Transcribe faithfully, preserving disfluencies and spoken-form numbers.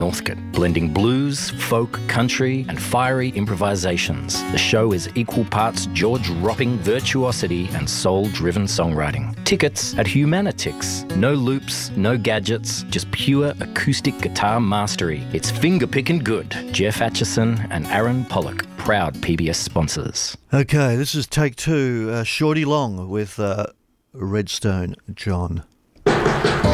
Northcote, blending blues, folk, country and fiery improvisations. The show is equal parts George-ropping virtuosity and soul-driven songwriting. Tickets at Humanitix. No loops, no gadgets, just pure acoustic guitar mastery. It's finger-picking good. Jeff Atchison and Aaron Pollock, proud P B S sponsors. Okay, this is take two. Uh, Shorty Long with uh, Redstone John.